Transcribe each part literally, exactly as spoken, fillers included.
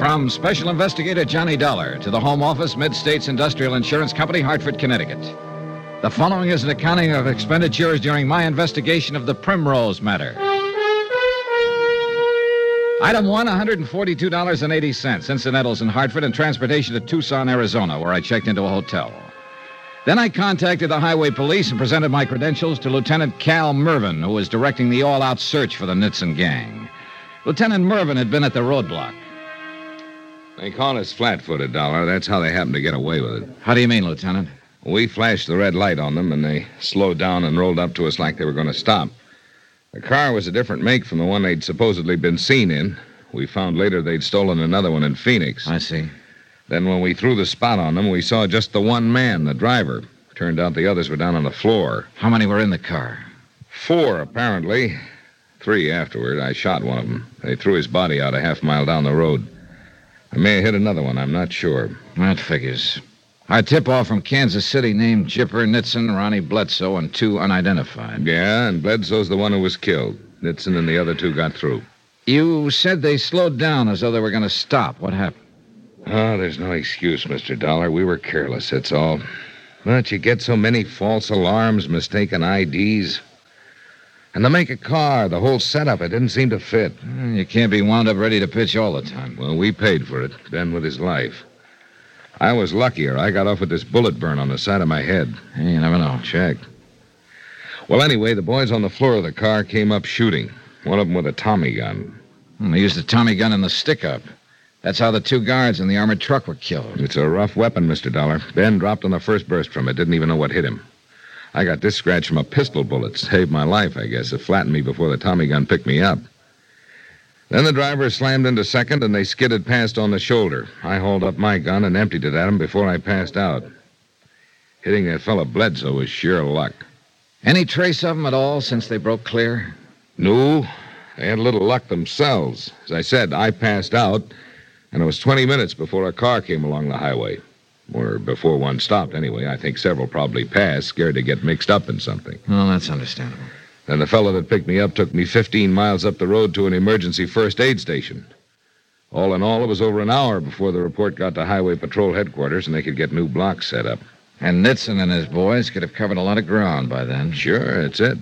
From Special Investigator Johnny Dollar to the Home Office, Mid-States Industrial Insurance Company, Hartford, Connecticut. The following is an accounting of expenditures during my investigation of the Primrose matter. Item one, one hundred forty-two dollars and eighty cents, incidentals in Hartford and transportation to Tucson, Arizona, where I checked into a hotel. Then I contacted the highway police and presented my credentials to Lieutenant Cal Mervyn, who was directing the all-out search for the Nitzen gang. Lieutenant Mervyn had been at the roadblock. They call us flat-footed, Dollar. That's how they happen to get away with it. How do you mean, Lieutenant? We flashed the red light on them, and they slowed down and rolled up to us like they were going to stop. The car was a different make from the one they'd supposedly been seen in. We found later they'd stolen another one in Phoenix. I see. Then when we threw the spot on them, we saw just the one man, the driver. Turned out the others were down on the floor. How many were in the car? Four, apparently. Three afterward. I shot one of them. They threw his body out a half mile down the road. I may have hit another one. I'm not sure. That figures. Our tip-off from Kansas City named Jipper, Nitzen, Ronnie Bledsoe, and two unidentified. Yeah, and Bledsoe's the one who was killed. Nitzen and the other two got through. You said they slowed down as though they were going to stop. What happened? Oh, there's no excuse, Mister Dollar. We were careless, that's all. But you get so many false alarms, mistaken I Ds. And to make a car, the whole setup, it didn't seem to fit. You can't be wound up ready to pitch all the time. Well, we paid for it, Ben with his life. I was luckier. I got off with this bullet burn on the side of my head. You never know. Check. Well, anyway, the boys on the floor of the car came up shooting. One of them with a Tommy gun. Hmm, they used the Tommy gun in the stick-up. That's how the two guards in the armored truck were killed. It's a rough weapon, Mister Dollar. Ben dropped on the first burst from it. Didn't even know what hit him. I got this scratch from a pistol bullet. Saved my life, I guess. It flattened me before the Tommy gun picked me up. Then the driver slammed into second, and they skidded past on the shoulder. I hauled up my gun and emptied it at him before I passed out. Hitting that fellow Bledsoe was sheer luck. Any trace of them at all since they broke clear? No. They had a little luck themselves. As I said, I passed out, and it was twenty minutes before a car came along the highway. Or before one stopped, anyway. I think several probably passed, scared to get mixed up in something. Well, that's understandable. Then the fellow that picked me up took me fifteen miles up the road to an emergency first aid station. All in all, it was over an hour before the report got to Highway Patrol headquarters and they could get new blocks set up. And Nitzen and his boys could have covered a lot of ground by then. Sure, that's it.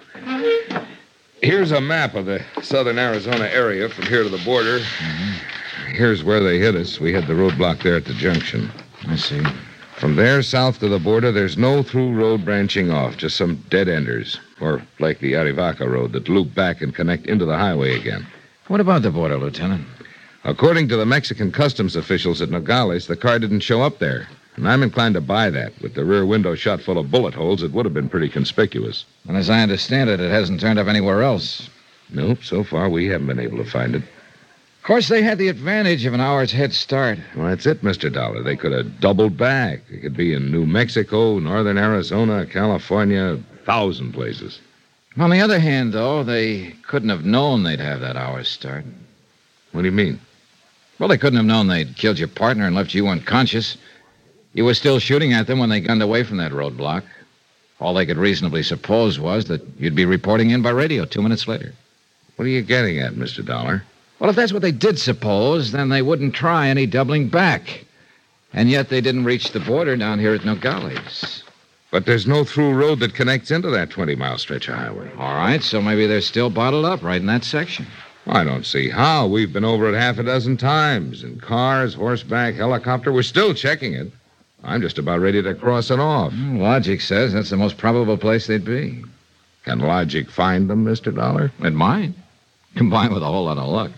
Here's a map of the southern Arizona area from here to the border. Mm-hmm. Here's where they hit us. We had the roadblock there at the junction. I see. From there south to the border, there's no through road branching off, just some dead-enders. Or like the Arivaca road that loop back and connect into the highway again. What about the border, Lieutenant? According to the Mexican customs officials at Nogales, the car didn't show up there. And I'm inclined to buy that. With the rear window shot full of bullet holes, it would have been pretty conspicuous. And as I understand it, it hasn't turned up anywhere else. Nope, so far we haven't been able to find it. Of course, they had the advantage of an hour's head start. Well, that's it, Mister Dollar. They could have doubled back. They could be in New Mexico, northern Arizona, California, a thousand places. On the other hand, though, they couldn't have known they'd have that hour's start. What do you mean? Well, they couldn't have known they'd killed your partner and left you unconscious. You were still shooting at them when they gunned away from that roadblock. All they could reasonably suppose was that you'd be reporting in by radio two minutes later. What are you getting at, Mister Dollar? Well, if that's what they did suppose, then they wouldn't try any doubling back. And yet they didn't reach the border down here at Nogales. But there's no through road that connects into that twenty-mile stretch of highway. All right, so maybe they're still bottled up right in that section. I don't see how. We've been over it half a dozen times. In cars, horseback, helicopter. We're still checking it. I'm just about ready to cross it off. Well, logic says that's the most probable place they'd be. Can logic find them, Mister Dollar? It might. Combined with a whole lot of luck.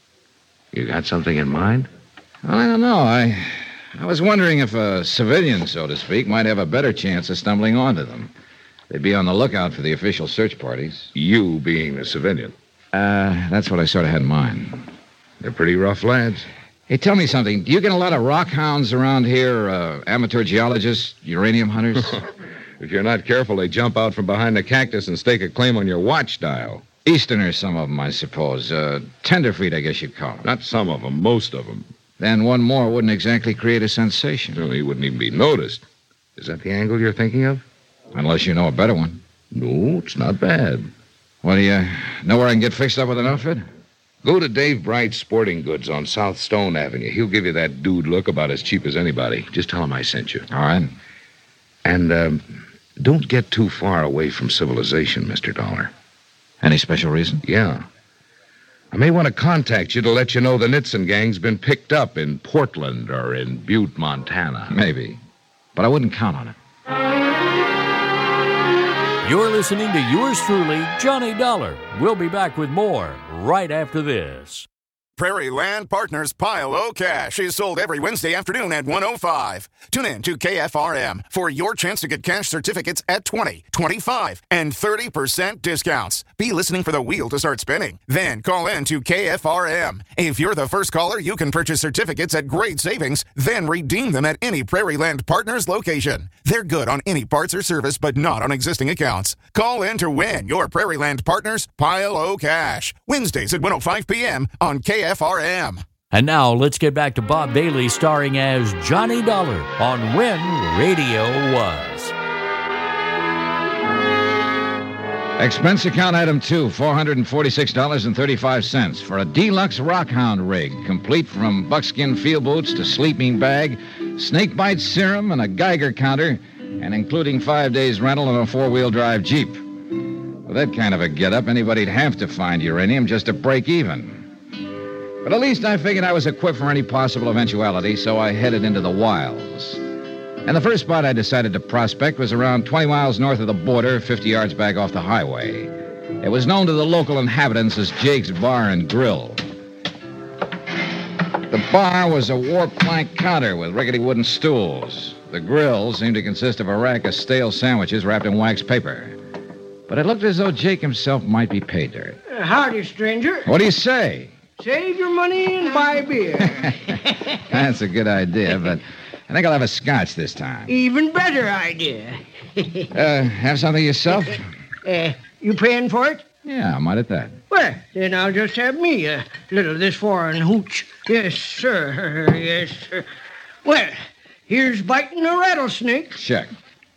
You got something in mind? Well, I don't know. I I was wondering if a civilian, so to speak, might have a better chance of stumbling onto them. They'd be on the lookout for the official search parties. You being a civilian? Uh, that's what I sort of had in mind. They're pretty rough lads. Hey, tell me something. Do you get a lot of rock hounds around here, uh, amateur geologists, uranium hunters? If you're not careful, they jump out from behind the cactus and stake a claim on your watch dial. Easterners, some of them, I suppose. Uh, tenderfeet, I guess you'd call them. Not some of them, most of them. Then one more wouldn't exactly create a sensation. No, he wouldn't even be noticed. Is that the angle you're thinking of? Unless you know a better one. No, it's not bad. Well, do you know where I can get fixed up with an outfit? Go to Dave Bright's Sporting Goods on South Stone Avenue. He'll give you that dude look about as cheap as anybody. Just tell him I sent you. All right. And um, don't get too far away from civilization, Mister Dollar. Any special reason? Yeah. I may want to contact you to let you know the Nitzen gang's been picked up in Portland or in Butte, Montana. Maybe. But I wouldn't count on it. You're listening to yours truly, Johnny Dollar. We'll be back with more right after this. Prairie Land Partners Pile O Cash is sold every Wednesday afternoon at one oh five. Tune in to K F R M for your chance to get cash certificates at twenty, twenty-five, and thirty percent discounts. Be listening for the wheel to start spinning. Then call in to K F R M. If you're the first caller, you can purchase certificates at great savings, then redeem them at any Prairie Land Partners location. They're good on any parts or service, but not on existing accounts. Call in to win your Prairie Land Partners Pile O Cash. Wednesdays at one oh five p.m. on K F R M. And now let's get back to Bob Bailey starring as Johnny Dollar on When Radio Was. Expense account item two, four hundred forty-six dollars and thirty-five cents for a deluxe Rockhound rig, complete from buckskin field boots to sleeping bag, snakebite serum, and a Geiger counter, and including five days rental and a four-wheel drive Jeep. With that kind of a get-up, anybody'd have to find uranium just to break even. But at least I figured I was equipped for any possible eventuality, so I headed into the wilds. And the first spot I decided to prospect was around twenty miles north of the border, fifty yards back off the highway. It was known to the local inhabitants as Jake's Bar and Grill. The bar was a warped plank counter with rickety wooden stools. The grill seemed to consist of a rack of stale sandwiches wrapped in wax paper. But it looked as though Jake himself might be pay dirt. Uh, howdy, stranger. What do you say? Save your money and buy beer. That's a good idea, but I think I'll have a scotch this time. Even better idea. uh, have something yourself? Uh, you paying for it? Yeah, I might at that. Well, then I'll just have me a little of this foreign hooch. Yes, sir. Yes, sir. Well, here's biting a rattlesnake. Check.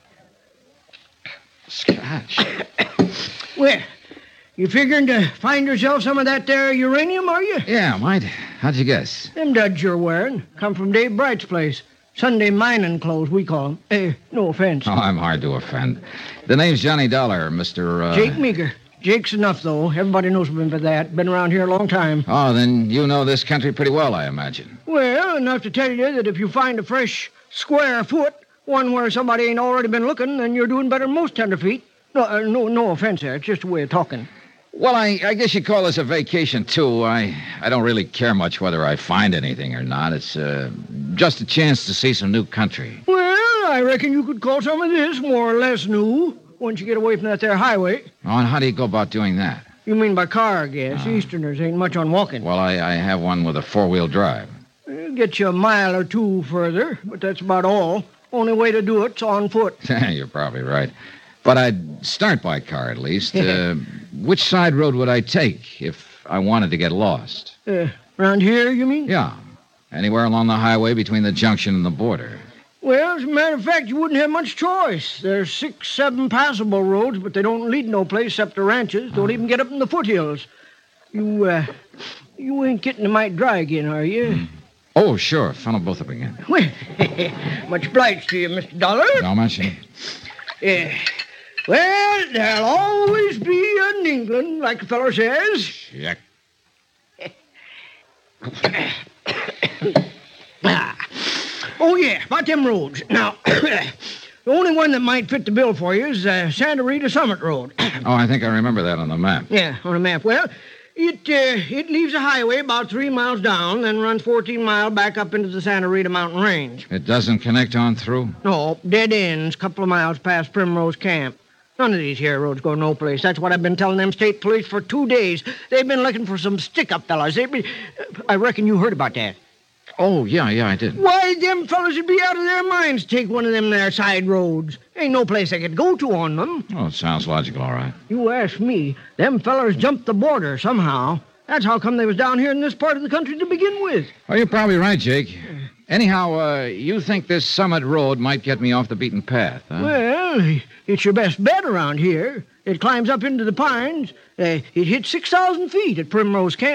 Scotch. Well, you figuring to find yourself some of that there uranium, are you? Yeah, might. How'd you guess? Them duds you're wearing come from Dave Bright's place. Sunday mining clothes, we call them. Eh, no offense. Oh, I'm hard to offend. The name's Johnny Dollar, Mister Uh... Jake Meeker. Jake's enough, though. Everybody knows him for that. Been around here a long time. Oh, then you know this country pretty well, I imagine. Well, enough to tell you that if you find a fresh, square foot, one where somebody ain't already been looking, then you're doing better than most tenderfeet. No, uh, no, no offense there. It's just a way of talking. Well, I, I guess you call this a vacation, too. I, I don't really care much whether I find anything or not. It's uh, just a chance to see some new country. Well, I reckon you could call some of this more or less new once you get away from that there highway. Oh, and how do you go about doing that? You mean by car, I guess. Uh, Easterners ain't much on walking. Well, I, I have one with a four-wheel drive. It'll get you a mile or two further, but that's about all. Only way to do it's on foot. You're probably right. But I'd start by car, at least. uh, which side road would I take if I wanted to get lost? Uh, around here, you mean? Yeah. Anywhere along the highway between the junction and the border. Well, as a matter of fact, you wouldn't have much choice. There's six, seven passable roads, but they don't lead no place except the ranches. Don't even get up in the foothills. You, uh, you ain't getting the mite dry again, are you? Mm. Oh, sure. Funnel both up again. Well, much obliged to you, Mister Dollar. Don't mention it. Yeah. Well, there'll always be an England, like the fellow says. Check. ah. Oh, yeah, about them roads. Now, the only one that might fit the bill for you is uh, Santa Rita Summit Road. Oh, I think I remember that on the map. Yeah, on the map. Well, it uh, it leaves a highway about three miles down, then runs fourteen miles back up into the Santa Rita mountain range. It doesn't connect on through? No, dead ends, couple of miles past Primrose Camp. None of these here roads go no place. That's what I've been telling them state police for two days. They've been looking for some stick-up fellas. They've been... I reckon you heard about that. Oh, yeah, yeah, I did. Why, them fellas would be out of their minds to take one of them there side roads. Ain't no place they could go to on them. Oh, it sounds logical, all right. You ask me, them fellers jumped the border somehow. That's how come they was down here in this part of the country to begin with. Oh, you're probably right, Jake. Anyhow, uh, you think this Summit Road might get me off the beaten path, huh? Well, it's your best bet around here. It climbs up into the pines. Uh, it hits six thousand feet at Primrose Camp.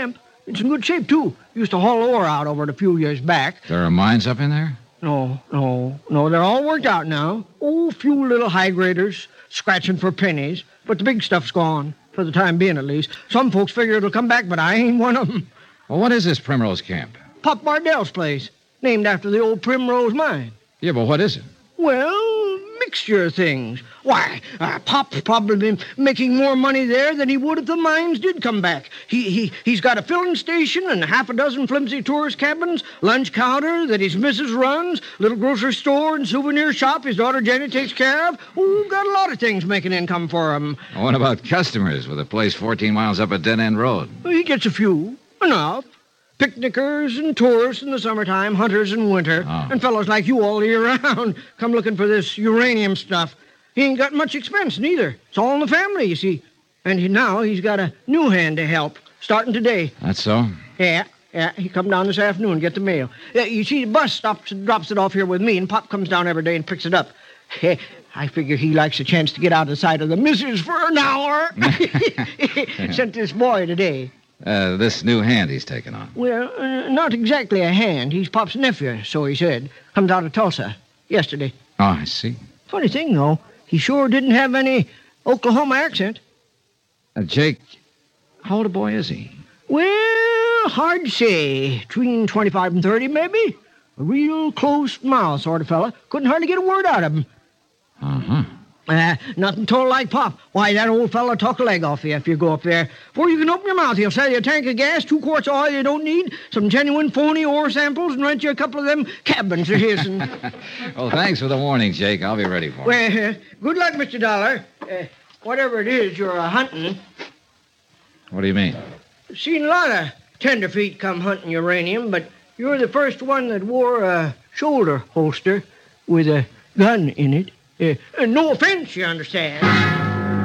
It's in good shape, too. Used to haul ore out over it a few years back. There are mines up in there? No, no, no. They're all worked out now. Oh, few little high graders scratching for pennies. But the big stuff's gone, for the time being at least. Some folks figure it'll come back, but I ain't one of them. Well, what is this Primrose Camp? Pop Bardell's place, named after the old Primrose mine. Yeah, but what is it? Well, mixture of things. Why, uh, Pop's probably been making more money there than he would if the mines did come back. He, he, he's got a filling station and half a dozen flimsy tourist cabins, lunch counter that his missus runs, little grocery store and souvenir shop his daughter Jenny takes care of. Oh, got a lot of things making income for him. Well, what about customers with a place fourteen miles up a dead-end road? Well, he gets a few. Enough. Picnickers and tourists in the summertime, hunters in winter, Oh. and fellows like you all year round come looking for this uranium stuff. He ain't got much expense, neither. It's all in the family, you see. And he, now he's got a new hand to help, starting today. That's so? Yeah, yeah, he come down this afternoon and get the mail. Yeah, you see, the bus stops and drops it off here with me, and Pop comes down every day and picks it up. I figure he likes a chance to get out of the sight of the missus for an hour. Sent this boy today. Uh, this new hand he's taken on. Well, uh, not exactly a hand. He's Pop's nephew, so he said. Comes out of Tulsa yesterday. Oh, I see. Funny thing, though, he sure didn't have any Oklahoma accent. Uh, Jake, how old a boy is he? Well, hard to say. Between twenty-five and thirty, maybe. A real close mouth sort of fella. Couldn't hardly get a word out of him. Uh-huh. Uh, nothing told like Pop. Why, that old fella talk a leg off you if you go up there. Before you can open your mouth, he'll sell you a tank of gas, two quarts of oil you don't need, some genuine phony ore samples, and rent you a couple of them cabins of his. And... Well, thanks for the warning, Jake. I'll be ready for it. Well, uh, good luck, Mister Dollar. Uh, whatever it is you're uh, hunting. What do you mean? Seen a lot of tenderfeet come hunting uranium, but you're the first one that wore a shoulder holster with a gun in it. Uh, uh, no offense, you understand.